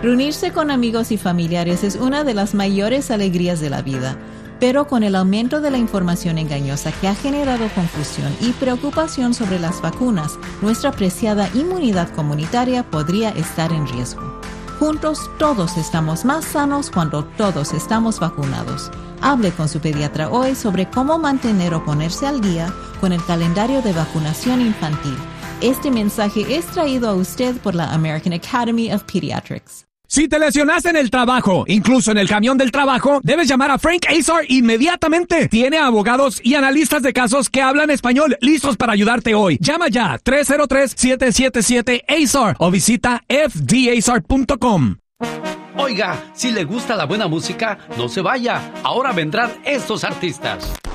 Reunirse con amigos y familiares es una de las mayores alegrías de la vida, pero con el aumento de la información engañosa que ha generado confusión y preocupación sobre las vacunas, nuestra preciada inmunidad comunitaria podría estar en riesgo. Juntos todos estamos más sanos cuando todos estamos vacunados. Hable con su pediatra hoy sobre cómo mantener o ponerse al día con el calendario de vacunación infantil. Este mensaje es traído a usted por la American Academy of Pediatrics. Si te lesionaste en el trabajo, incluso en el camión del trabajo, debes llamar a Frank Azar inmediatamente. Tiene abogados y analistas de casos que hablan español listos para ayudarte hoy. Llama ya 303-777-AZAR o visita fdazar.com. Oiga, si le gusta la buena música, no se vaya. Ahora vendrán estos artistas.